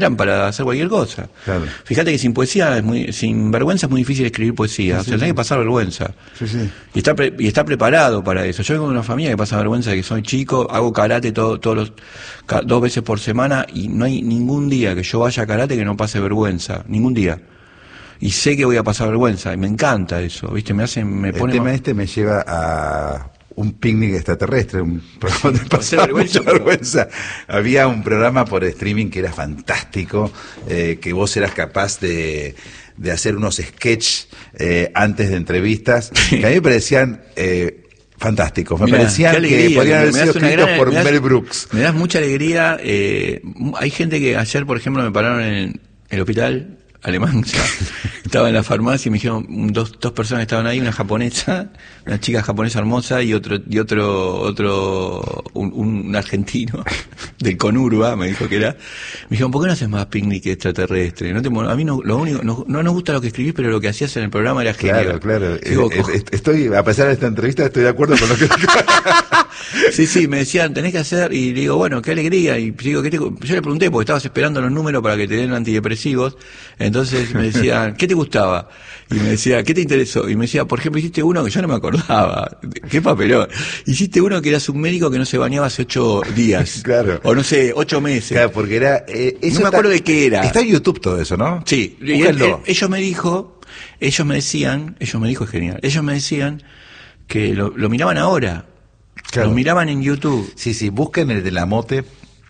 para hacer cualquier cosa. Claro. Fíjate que sin vergüenza es muy difícil escribir poesía, o sea, tenés que pasar vergüenza. Sí, sí. Y está preparado para eso. Yo vengo de una familia que pasa vergüenza, que soy chico, hago karate 2 veces por semana y no hay ningún día que yo vaya a karate que no pase vergüenza, ningún día. Y sé que voy a pasar vergüenza, y me encanta eso, ¿viste? Me pone... El tema me lleva a un picnic extraterrestre, un programa de pasar vergüenza, mucha vergüenza. Había un programa por streaming que era fantástico, que vos eras capaz de hacer unos sketches antes de entrevistas, que a mí me parecían fantásticos, me parecían que podrían haber sido escritos por Mel Brooks. Me das mucha alegría. Hay gente que ayer, por ejemplo, me pararon en el hospital alemán, estaba en la farmacia y me dijeron dos personas que estaban ahí, una japonesa, una chica japonesa hermosa y un argentino del Conurba, me dijo que era. Me dijeron, ¿por qué no haces más picnic extraterrestre? A mí no nos gusta lo que escribís, pero lo que hacías en el programa era genial. Claro. Estoy, a pesar de esta entrevista, estoy de acuerdo con lo que... Sí, me decían, tenés que hacer, y le digo, bueno, qué alegría, y digo, yo le pregunté, porque estabas esperando los números para que te den antidepresivos, entonces me decían, ¿qué te gustaba? Y me decía, ¿qué te interesó? Y me decía, por ejemplo, hiciste uno que yo no me acordaba, qué papelón, hiciste uno que eras un médico que no se bañaba hace 8 días, claro, o no sé, 8 meses. Claro, porque era... no me acuerdo de qué era. Está en YouTube todo eso, ¿no? Sí, ellos me decían, es genial, ellos me decían que lo miraban ahora. Claro. Lo miraban en YouTube. Sí, busquen el de La Mote.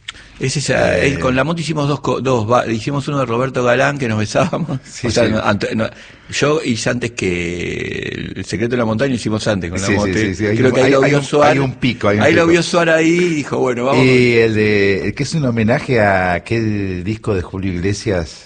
Con La Mote hicimos hicimos uno de Roberto Galán que nos besábamos. Sí, o sea, yo hice antes que El Secreto de la Montaña, hicimos antes con La Mote. Sí. Creo que ahí lo vio Suar. Hay un pico. Ahí lo vio Suar ahí y dijo, bueno, vamos. Y el que es un homenaje a aquel disco de Julio Iglesias.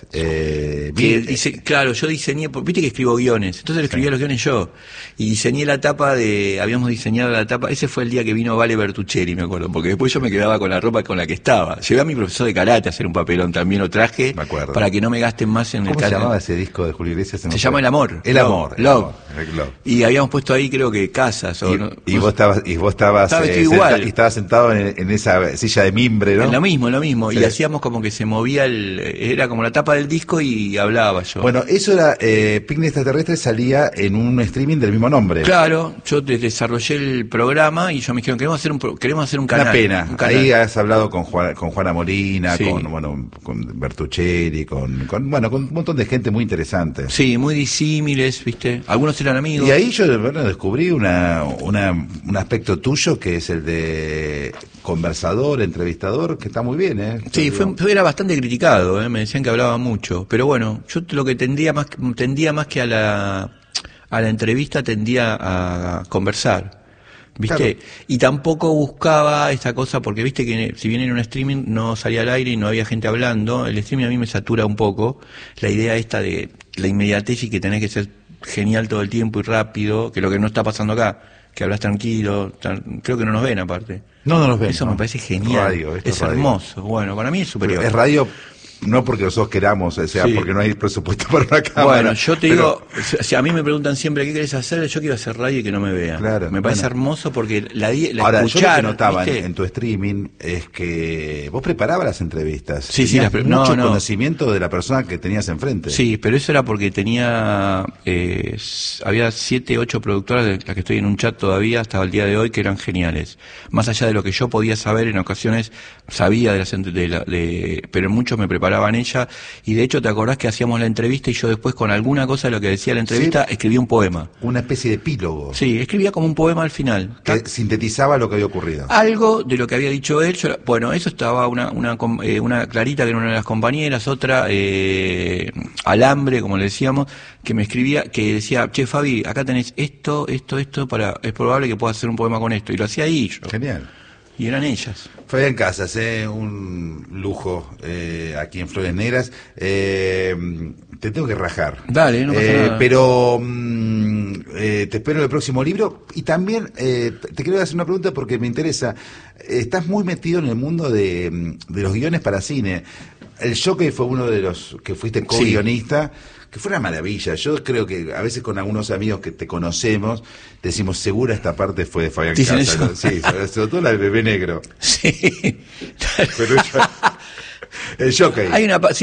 Claro, yo diseñé, viste que escribo guiones, entonces le escribía los guiones yo. Y diseñé habíamos diseñado la tapa, ese fue el día que vino Vale Bertuccelli, me acuerdo, porque después yo me quedaba con la ropa con la que estaba. Llevé a mi profesor de karate a hacer un papelón, también lo traje, para que no me gasten más en el karate. ¿Cómo se llamaba ese disco de Julio Iglesias? Se llama El Amor. Love. Y habíamos puesto ahí, creo que casas. Y vos estabas igual. Y estabas sentado en esa silla de mimbre, ¿no? En lo mismo. Sí. Y hacíamos como que se movía era como la tapa del disco y hablaba yo. Bueno, eso era, Picnic Extraterrestre salía en un streaming del mismo nombre. Claro, yo desarrollé el programa y yo me dijeron, queremos hacer un canal. Una pena. Un canal. Ahí has hablado con Juana Molina, sí, con Bertuccelli, con un montón de gente muy interesante. Sí, muy disímiles, ¿viste? Algunos eran amigos. Y ahí yo descubrí un aspecto tuyo que es el de conversador, entrevistador, que está muy bien, ¿eh? Sí, era bastante criticado, me decían que hablaba mucho, pero bueno, yo lo que tendía más que a la entrevista, tendía a conversar, ¿viste? Claro. Y tampoco buscaba esta cosa, porque viste que si bien en un streaming no salía al aire y no había gente hablando, el streaming a mí me satura un poco, la idea esta de la inmediatez y que tenés que ser genial todo el tiempo y rápido, que es lo que no está pasando acá, que hablas tranquilo, creo que no nos ven aparte. No nos ven. Eso me parece genial, es radio. Hermoso, bueno, para mí es superior. Pero es radio... No porque nosotros queramos, o sea, porque no hay presupuesto para una cámara. Bueno, yo te digo, si a mí me preguntan siempre qué querés hacer, yo quiero hacer radio y que no me vean. Claro, me parece hermoso porque la ahora, escuchar, yo lo que notaba en tu streaming es que vos preparabas las entrevistas. Sí, mucho conocimiento de la persona que tenías enfrente. Sí, pero eso era porque había 7, 8 productoras de las que estoy en un chat todavía hasta el día de hoy que eran geniales. Más allá de lo que yo podía saber, en ocasiones sabía pero muchos me preparaban ella, y de hecho te acordás que hacíamos la entrevista y yo después con alguna cosa de lo que decía la entrevista escribía un poema. Una especie de epílogo. Sí, escribía como un poema al final. Que sintetizaba lo que había ocurrido. Algo de lo que había dicho él. Eso estaba una Clarita, que era una de las compañeras, otra Alambre, como le decíamos, que me escribía, que decía, che Fabi, acá tenés esto, es probable que puedas hacer un poema con esto, y lo hacía ahí yo. Genial. Y eran ellas. Fabián Casas, un lujo aquí en Flores Negras. Te tengo que rajar. Dale, no pasa nada. Pero te espero en el próximo libro. Y también te quiero hacer una pregunta porque me interesa. Estás muy metido en el mundo de los guiones para cine. El Jockey fue uno de los que fuiste co-guionista. Sí. Que fue una maravilla. Yo creo que a veces con algunos amigos que te conocemos decimos, segura esta parte fue de Fabián Casas, ¿no? Sí, sobre todo la del bebé negro. Sí. Pero El jockey. Hay una,